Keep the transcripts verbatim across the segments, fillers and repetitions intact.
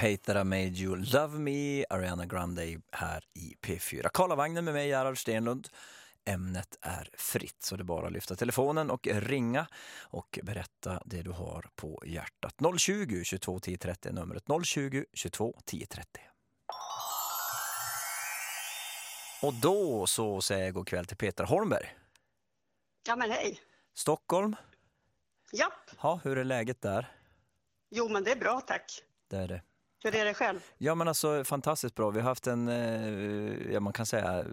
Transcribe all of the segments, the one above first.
Hate That I Made You Love Me, Ariana Grande här i P fyra. Karlavagnen med mig, Gerhard Stenlund. Ämnet är fritt, så det är bara att lyfta telefonen och ringa och berätta det du har på hjärtat. noll tjugo, tjugotvå, tio trettio numret noll tjugo, tjugotvå, tio trettio. Och då så säger jag god kväll till Peter Holmberg. Ja, men hej. Stockholm. Japp. Ja, hur är läget där? Jo, men det är bra, tack. Det är det. Hur är det själv? Ja, men alltså fantastiskt bra. Vi har haft en, ja, man kan säga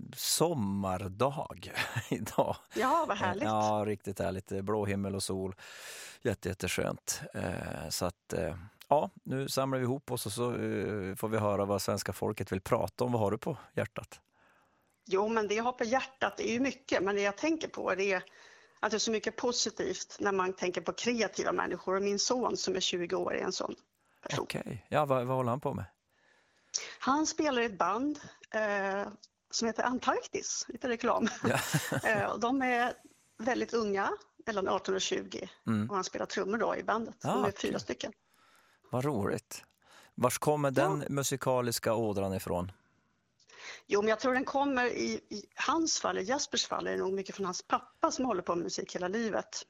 sommardag idag. Ja, vad härligt. Ja, riktigt härligt. Blå himmel och sol. Jätte, jätteskönt. Så att, ja, nu samlar vi ihop oss och så får vi höra vad svenska folket vill prata om. Vad har du på hjärtat? Jo, men det jag har på hjärtat är ju mycket. Men det jag tänker på är att det är så mycket positivt när man tänker på kreativa människor. Och min son som är tjugo år är en sån person. Okej, okay. Ja, vad, vad håller han på med? Han spelar i ett band eh, som heter Antarktis, lite reklam. Ja. eh, de är väldigt unga, mellan arton och tjugo. Mm. Och han spelar trummor då i bandet. Ah, de är okay. fyra stycken. Vad roligt. Vars kommer den ja. musikaliska ådran ifrån? Jo, men jag tror den kommer i, i hans fall, i Jespers fall, är det nog mycket från hans pappa som håller på med musik hela livet.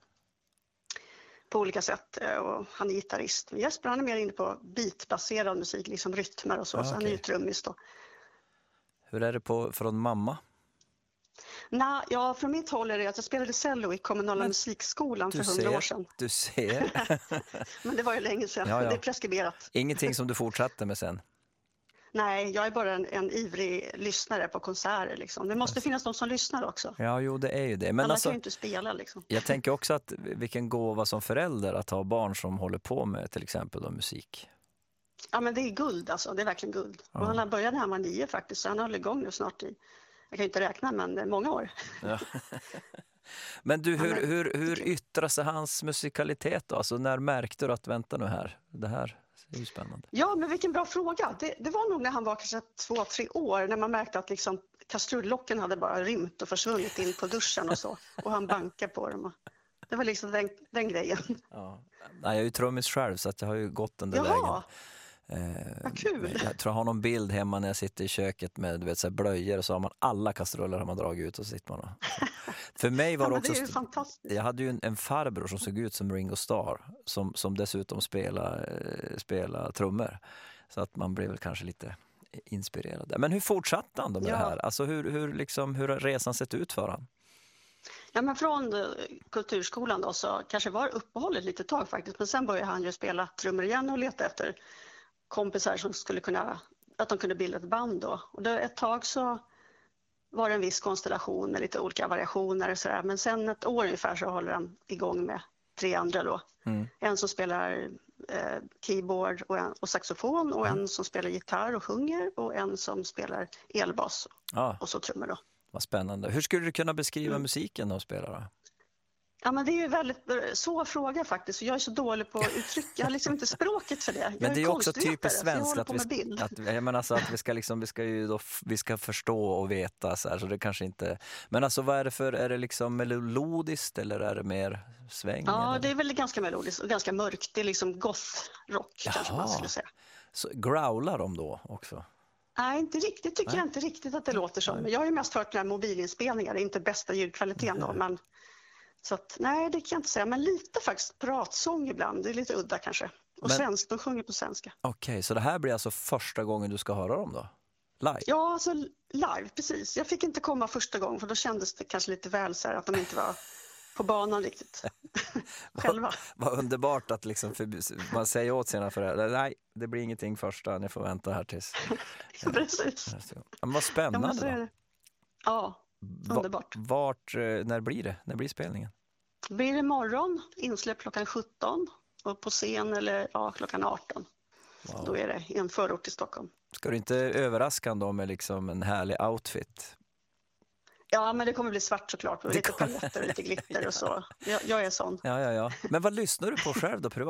På olika sätt, och han är gitarrist. Men Jesper, han är mer inne på beatbaserad musik, liksom rytmer och så, ah, så okay. Han är ju trummis då. Hur är det på, från mamma? Nej, ja, från mitt håll är det att jag spelade cello i kommunala men, musikskolan för hundra år sedan. Du ser. Men det var ju länge sedan, ja, ja. Det är preskriberat. Ingenting som du fortsatte med sen? Nej, jag är bara en, en ivrig lyssnare på konserter. Liksom. Det måste finnas de som lyssnar också. Ja, jo, det är ju det. Men alla alltså, kan ju inte spela. Liksom. Jag tänker också att vilken gåva som förälder att ha barn som håller på med till exempel då, musik. Ja, men det är guld alltså. Det är verkligen guld. Ja. Och han har börjat när han var nio faktiskt. Så han håller igång nu snart i, jag kan inte räkna, men många år. Ja. Men du, hur, hur, hur yttrar sig hans musikalitet då? Alltså när märkte du att vänta nu här, det här är ju spännande. Ja, men vilken bra fråga. Det, det var nog när han var kanske två, tre år när man märkte att liksom kastrullocken hade bara rymt och försvunnit in på duschen och så. Och han bankade på dem. Och det var liksom den, den grejen. Ja. Nej, jag är ju trummis själv så att jag har ju gått den där Jaha. vägen. Eh, Vad kul. Jag tror jag har någon bild hemma när jag sitter i köket med du vet, så här blöjor och så har man alla kastruller har man dragit ut och sitter man och... För mig var ja, det också... Det är ju fantastiskt. Jag hade ju en, en farbror som såg ut som Ringo Starr som, som dessutom spelar spela trummor. Så att man blev väl kanske lite inspirerad. Men hur fortsatte han då med ja. det här? Alltså hur, hur, liksom, hur har resan sett ut för han? Ja, men från kulturskolan då så kanske var uppehållet lite tag faktiskt. Men sen började han ju spela trummor igen och leta efter kompisar som skulle kunna, att de kunde bilda ett band då. Och då ett tag så var det en viss konstellation med lite olika variationer och sådär. Men sen ett år ungefär så håller han igång med tre andra då. Mm. En som spelar eh, keyboard och, en, och saxofon och mm. en som spelar gitarr och sjunger och en som spelar elbas ah. och så trummor då. Vad spännande. Hur skulle du kunna beskriva mm. musiken de spelar då? Ja, men det är ju väldigt svår fråga faktiskt. Jag är så dålig på att uttrycka. Jag har liksom inte språket för det. Jag men det är, är också typiskt svenskt att, vi, att, jag menar alltså att vi ska liksom, vi ska ju då, vi ska förstå och veta så här, så det kanske inte. Men alltså vad är det för, är det liksom melodiskt eller är det mer sväng? Ja, eller? Det är väl ganska melodiskt och ganska mörkt. Det är liksom goth-rock kanske man skulle säga. Så growlar de då också? Nej, inte riktigt. Tycker Nej. jag inte riktigt att det låter som. Men jag har ju mest hört den här mobilinspelningar. Det är inte bästa ljudkvaliteten då, men så att, nej, det kan jag inte säga. Men lite faktiskt pratsång ibland. Det är lite udda kanske. Och men, svensk, de sjunger på svenska. Okej, okay, så det här blir alltså första gången du ska höra dem då? Live? Ja, alltså live, precis. Jag fick inte komma första gången för då kändes det kanske lite väl så här att de inte var på banan riktigt. Själva. Vad, vad underbart att liksom för, man säger åt sina föräldrar, nej, det blir ingenting första, ni får vänta här tills. Ja, precis. Ja, men vad spännande ja, då. Ja. Underbart. Vart, när blir det? När blir spelningen? Det blir imorgon, insläpp klockan sjutton och på scen eller ja, klockan arton. Wow. Då är det i en förort i Stockholm. Ska du inte överraska då med liksom en härlig outfit? Ja, men det kommer bli svart såklart och lite paletter och lite glitter och så. Jag, jag är sån. Ja, ja, ja. Men vad lyssnar du på själv då privat?